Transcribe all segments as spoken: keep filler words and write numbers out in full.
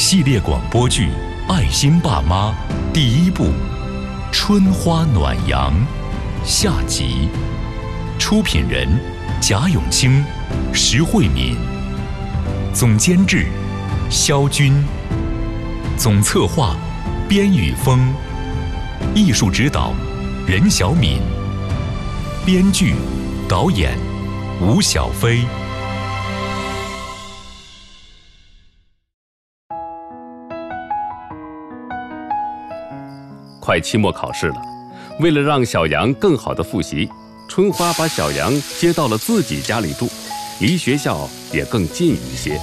系列广播剧《爱心爸妈》第一部《春花暖阳》下集，出品人贾永清、石慧敏，总监制肖军，总策划边雨峰，艺术指导任小敏，编剧导演吴小飞。 快期末考试了，为了让小杨更好的复习，春花把小杨接到了自己家里住，离学校也更近一些。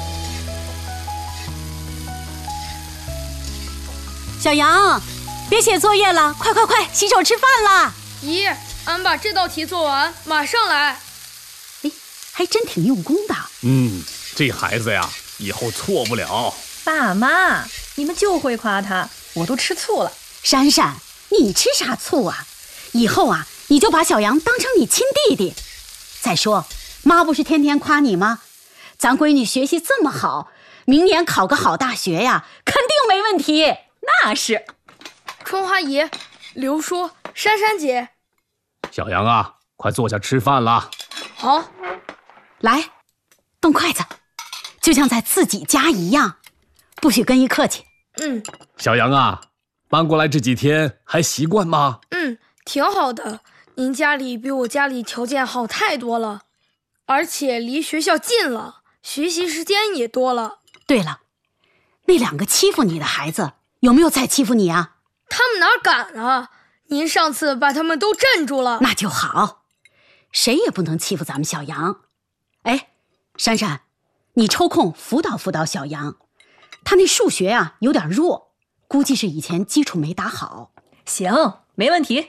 小杨，别写作业了，快快快，洗手吃饭啦！ 姨，俺把这道题做完，马上来。 哎，还真挺用功的。 嗯，这孩子呀，以后错不了。 爸妈，你们就会夸他，我都吃醋了。 珊珊，你吃啥醋啊？以后啊，你就把小杨当成你亲弟弟。再说，妈不是天天夸你吗？咱闺女学习这么好，明年考个好大学呀，肯定没问题。 那是。 春花姨、刘叔、珊珊姐， 小杨啊，快坐下吃饭了。 好， 来，动筷子，就像在自己家一样，不许跟一客气。 嗯。 小杨啊，搬过来这几天还习惯吗？ 嗯，挺好的。您家里比我家里条件好太多了，而且离学校近了，学习时间也多了。 对了，那两个欺负你的孩子有没有再欺负你啊？ 他们哪敢啊！您上次把他们都镇住了。 那就好，谁也不能欺负咱们小杨。哎，珊珊，你抽空辅导辅导小杨，他那数学啊有点弱，估计是以前基础没打好。 行，没问题。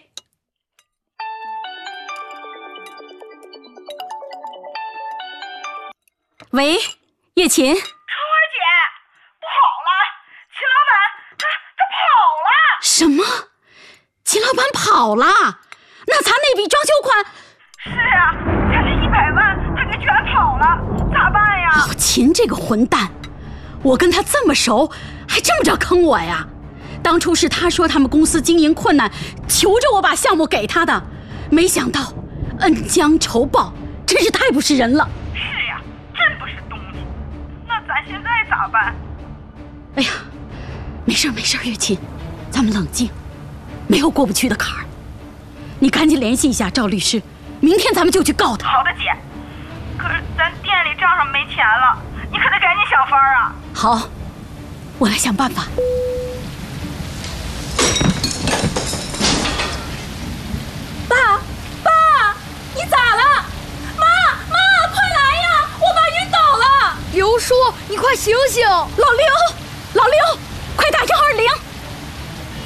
喂，叶琴。 春花姐，不好了，秦老板他他跑了。 什么？秦老板跑了？那咱那笔装修款？ 是啊，咱这一百万他给卷跑了，咋办呀？ 哦，秦这个混蛋，我跟他这么熟，还这么着坑我呀？当初是他说他们公司经营困难，求着我把项目给他的，没想到恩将仇报，真是太不是人了。 是呀，真不是东西。那咱现在咋办？ 哎呀，没事没事，月琴，咱们冷静，没有过不去的坎儿。你赶紧联系一下赵律师，明天咱们就去告他。 好的，姐。可是咱店里账上没钱了，你可得赶紧想法啊。 好，我来想办法。 爸，爸，你咋了？妈，妈，快来呀！我爸晕倒了。 刘叔，你快醒醒！ 老刘，老刘，快打一二零。